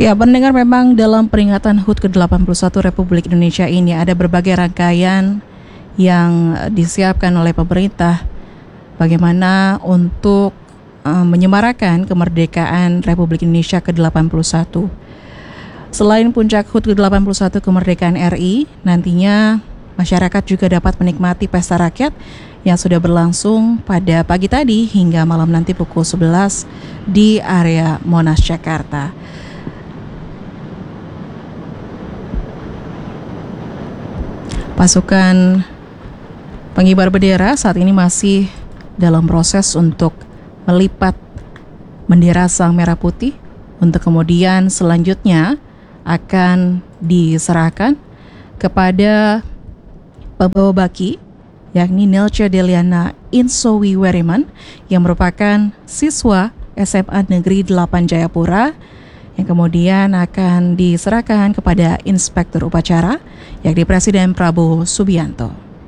Ya, pendengar, memang dalam peringatan HUT ke-81 Republik Indonesia ini ada berbagai rangkaian yang disiapkan oleh pemerintah bagaimana untuk menyemarakan kemerdekaan Republik Indonesia ke-81. Selain puncak HUT ke-81 kemerdekaan RI, nantinya masyarakat juga dapat menikmati pesta rakyat yang sudah berlangsung pada pagi tadi hingga malam nanti pukul 11 di area Monas, Jakarta. Pasukan pengibar bendera saat ini masih dalam proses untuk melipat bendera Sang Merah Putih untuk kemudian selanjutnya akan diserahkan kepada pembawa baki, yakni Nelce Deliana Insowi Weriman yang merupakan siswa SMA Negeri 8 Jayapura, yang kemudian akan diserahkan kepada Inspektur Upacara, yakni Presiden Prabowo Subianto.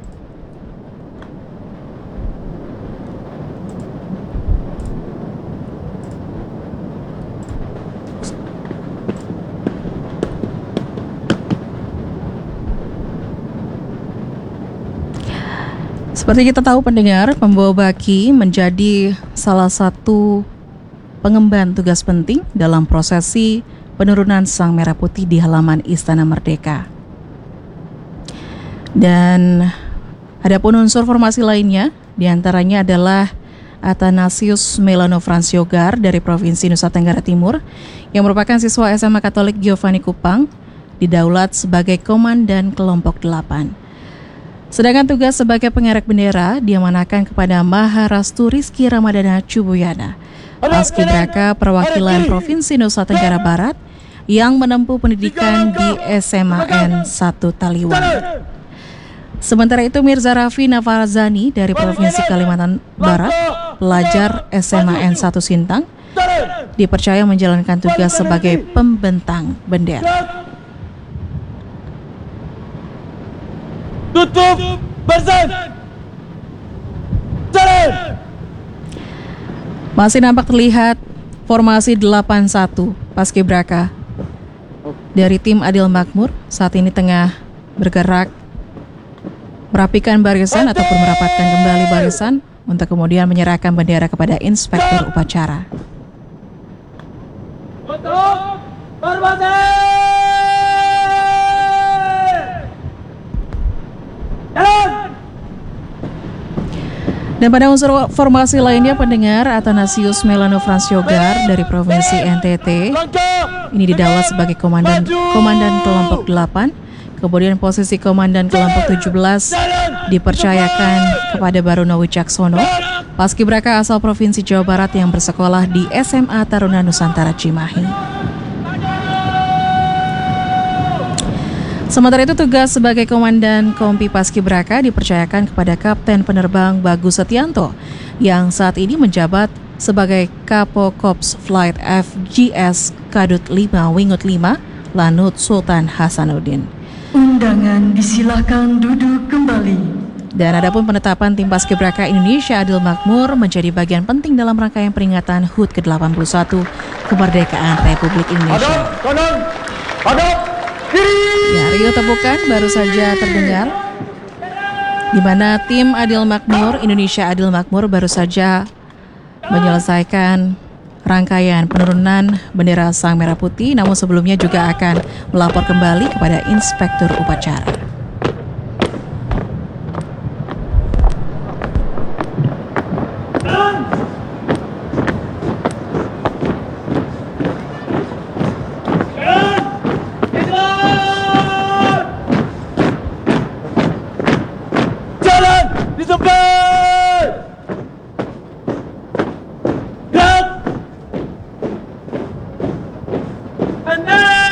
Seperti kita tahu pendengar, pembawa baki menjadi salah satu pengemban tugas penting dalam prosesi penurunan Sang Merah Putih di halaman Istana Merdeka. Dan adapun unsur formasi lainnya, diantaranya adalah Athanasius Melano Fransiogar dari Provinsi Nusa Tenggara Timur yang merupakan siswa SMA Katolik Giovanni Kupang, didaulat sebagai Komandan Kelompok 8. Sedangkan tugas sebagai pengerek bendera diamanahkan kepada Maharastu Rizky Ramadana Cubuyana, Paskibraka perwakilan Provinsi Nusa Tenggara Barat yang menempuh pendidikan di SMAN 1 Taliwan. Sementara itu Mirza Raffi Nafarzani dari Provinsi Kalimantan Barat, pelajar SMAN 1 Sintang, dipercaya menjalankan tugas sebagai pembentang bendera. Tutup barzan. Jalan. Masih nampak terlihat formasi 81 Paskibraka dari tim Adil Makmur saat ini tengah bergerak merapikan barisan ataupun merapatkan kembali barisan untuk kemudian menyerahkan bendera kepada Inspektur Upacara. Tutup formasi. Dan pada unsur formasi lainnya pendengar, Athanasius Melano Fransiogar dari Provinsi NTT ini didaulat sebagai komandan kelompok 8. Kemudian posisi komandan kelompok 17 dipercayakan kepada Barono Wicaksono, Paskibraka asal Provinsi Jawa Barat yang bersekolah di SMA Taruna Nusantara Cimahi. Sementara itu tugas sebagai Komandan Kompi Paskibraka dipercayakan kepada Kapten Penerbang Bagus Setianto yang saat ini menjabat sebagai Kapo Korps Flight FGS Kadut 5 Wingut 5 Lanut Sultan Hasanuddin. Undangan disilakan duduk kembali. Dan adapun penetapan tim Paskibraka Indonesia Adil Makmur menjadi bagian penting dalam rangkaian peringatan HUT ke-81 kemerdekaan Republik Indonesia. Ya, Rio tepukan baru saja terdengar di mana tim Adil Makmur, Indonesia Adil Makmur baru saja menyelesaikan rangkaian penurunan bendera Sang Merah Putih, namun sebelumnya juga akan melapor kembali kepada Inspektur Upacara. And then